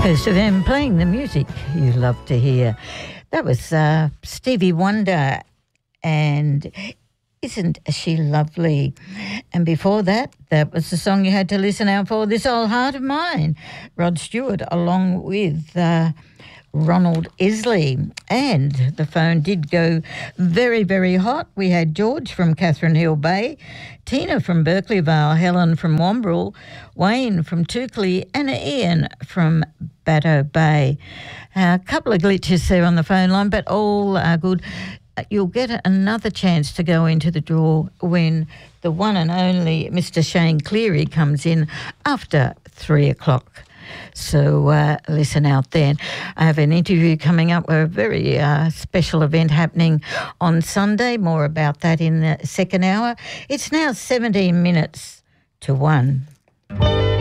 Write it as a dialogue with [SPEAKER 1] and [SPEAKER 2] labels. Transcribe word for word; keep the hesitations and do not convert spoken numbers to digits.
[SPEAKER 1] Coast F M playing the music you love to hear. That was uh, Stevie Wonder and Isn't She Lovely? And before that, that was the song you had to listen out for, This Old Heart of Mine, Rod Stewart, along with uh, Ronald Isley. And the phone did go very, very hot. We had George from Catherine Hill Bay, Tina from Berkeley Vale, Helen from Wambrill, Wayne from Toukley, and Ian from Batto Bay. A couple of glitches there on the phone line, but all are good. You'll get another chance to go into the draw when the one and only Mister Shane Cleary comes in after three o'clock. So uh, listen out then. I have an interview coming up. We're a very uh, special event happening on Sunday. More about that in the second hour. It's now seventeen minutes to one.